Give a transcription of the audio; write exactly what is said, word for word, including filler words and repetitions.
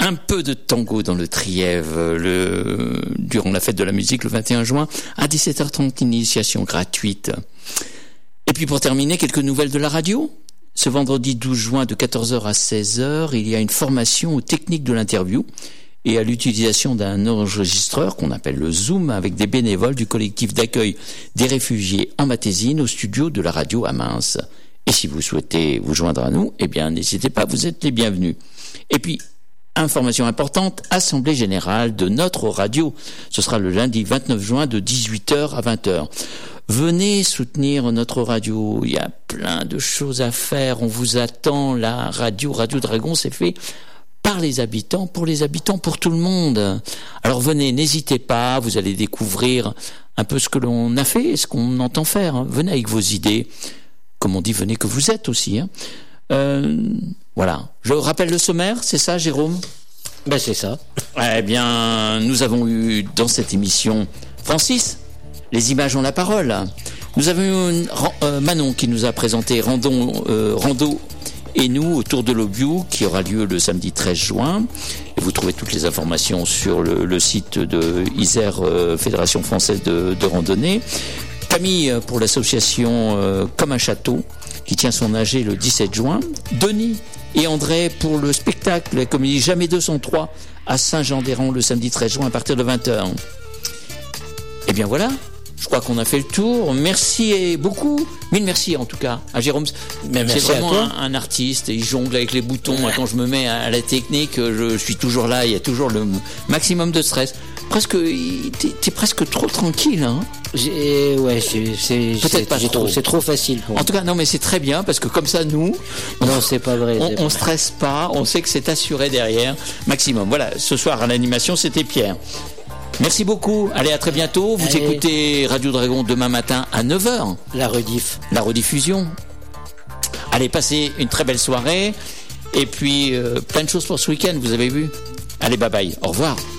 Un peu de tango dans le Trièvre le, durant la fête de la musique le vingt et un juin à dix-sept heures trente, initiation gratuite. Et puis pour terminer, quelques nouvelles de la radio. Ce vendredi douze juin de quatorze heures à seize heures, il y a une formation aux techniques de l'interview et à l'utilisation d'un enregistreur qu'on appelle le Zoom avec des bénévoles du collectif d'accueil des réfugiés en Matésine au studio de la radio à Mins. Et si vous souhaitez vous joindre à nous, eh bien n'hésitez pas, vous êtes les bienvenus. Et puis, information importante, assemblée générale de notre radio. Ce sera le lundi vingt-neuf juin de dix-huit heures à vingt heures. Venez soutenir notre radio, il y a plein de choses à faire, on vous attend, la radio, Radio Dragon, c'est fait par les habitants, pour les habitants, pour tout le monde. Alors venez, n'hésitez pas, vous allez découvrir un peu ce que l'on a fait et ce qu'on entend faire. Hein. Venez avec vos idées, comme on dit, venez que vous êtes aussi. Hein. Euh, voilà, je rappelle le sommaire, c'est ça Jérôme ? Ben c'est ça. Eh bien, nous avons eu dans cette émission Francis. Les images ont la parole. Nous avons eu une, euh, Manon qui nous a présenté Randon, euh, Rando et nous autour de l'Obiou qui aura lieu le samedi treize juin. Et vous trouvez toutes les informations sur le, le site de Isère, euh, Fédération Française de, de Randonnée. Camille pour l'association euh, Comme un Château qui tient son A G le dix-sept juin. Denis et André pour le spectacle, la comédie Jamais deux cent trois à Saint-Jean-d'Héran le samedi treize juin à partir de vingt heures. Et bien voilà. Je crois qu'on a fait le tour. Merci et beaucoup. Mille merci en tout cas à Jérôme. Mais c'est vraiment un, un artiste. Il jongle avec les boutons. Moi, quand je me mets à la technique, je suis toujours là. Il y a toujours le maximum de stress. Presque, t'es, t'es presque trop tranquille. Hein. J'ai, ouais, c'est, c'est, peut-être c'est, pas trop. trop. C'est trop facile. En tout cas, non, mais c'est très bien parce que comme ça, nous, non, c'est pas vrai. On, c'est on pas stresse vrai. pas. On sait que c'est assuré derrière. Maximum. Voilà. Ce soir à l'animation, c'était Pierre. Merci beaucoup. Allez, à très bientôt. Vous Allez. Écoutez Radio Dragon demain matin à neuf heures. La rediff. La rediffusion. Allez, passez une très belle soirée. Et puis, euh, plein de choses pour ce week-end, vous avez vu. Allez, bye bye. Au revoir.